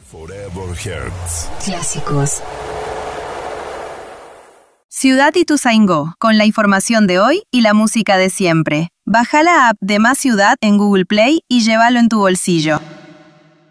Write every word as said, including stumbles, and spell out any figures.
Forever Hearts. Clásicos. Ciudad Ituzaingó, con la información de hoy y la música de siempre. Baja la app de Más Ciudad en Google Play y llévalo en tu bolsillo.